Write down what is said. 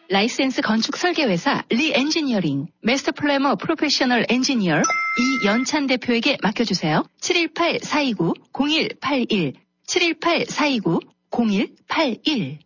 라이센스 건축 설계회사 리엔지니어링, 마스터 플래머 프로페셔널 엔지니어 이연찬 대표에게 맡겨주세요. 718-429-0181, 718-429-0181.